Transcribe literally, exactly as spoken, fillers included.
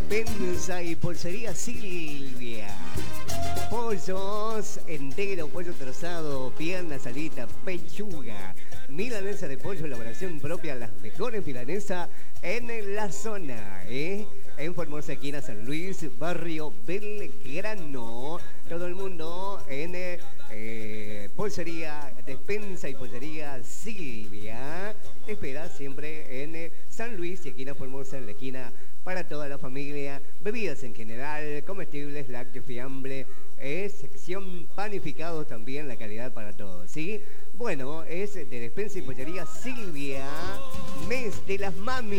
Despensa y Pollería Silvia. Pollos entero, pollo trozado, pierna, salita, pechuga. Milanesa de pollo, elaboración propia, las mejores milanesas en la zona, ¿eh? En Formosa, esquina San Luis, barrio Belgrano. Todo el mundo en eh, Pollería, Despensa y Pollería Silvia. Te espera siempre en eh, San Luis y esquina Formosa, en la esquina para toda la familia. Bebidas en general, comestibles, lácteos, fiambre, eh, sección panificados también, la calidad para todos, ¿sí? Bueno, es de Despensa y Pollería Silvia, mes de las mami.